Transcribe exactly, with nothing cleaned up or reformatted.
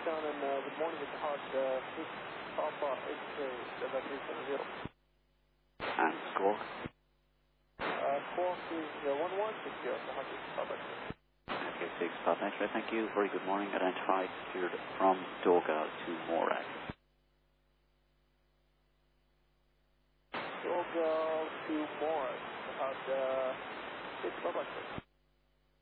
Touchdown and uh, good morning, it's hot, uh, six Papa eight K, seven three seven zero. And squawk? Uh, squawk is uh, one one six zero, the hot six Papa X-ray. Okay, six Papa X-ray, thank you. Very good morning. Identified, cleared from Doga to Morag. Doga to Morag, about uh, six Papa X-ray.